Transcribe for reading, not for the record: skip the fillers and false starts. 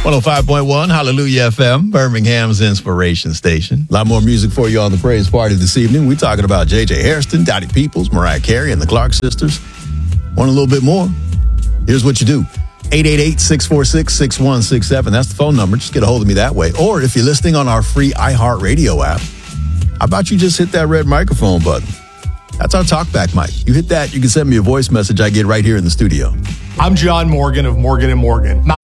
105.1 Hallelujah FM, Birmingham's inspiration station. A lot more music for you on the praise party this evening. We're talking about J.J. Hairston, Dottie Peoples, Mariah Carey, and the Clark sisters. Want a little bit more? Here's what you do. 888-646-6167. That's the phone number. Just get a hold of me that way. Or if you're listening on our free iHeartRadio app, how about you just hit that red microphone button? That's our talkback mic. You hit that, you can send me a voice message I get right here in the studio. I'm John Morgan of Morgan & Morgan.